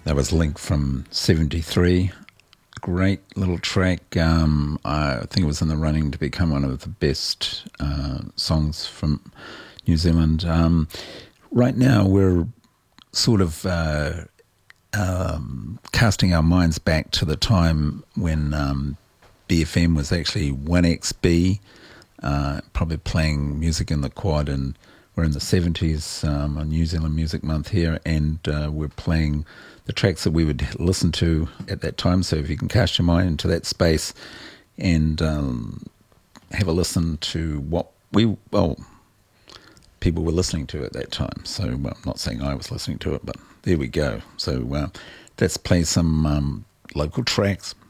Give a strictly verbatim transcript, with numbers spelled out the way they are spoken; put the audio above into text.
That was Link from seventy-three. Great little track. Um, I think it was in the running to become one of the best uh, songs from New Zealand. Um, right now, we're sort of uh, um, casting our minds back to the time when um, B F M was actually one X B, uh, probably playing music in the quad, and we're in the seventies um, on New Zealand Music Month here, and uh, we're playing the tracks that we would listen to at that time. So if you can cast your mind into that space and um, have a listen to what we, well, people were listening to at that time. So well, I'm not saying I was listening to it, but there we go. So uh, let's play some um, local tracks.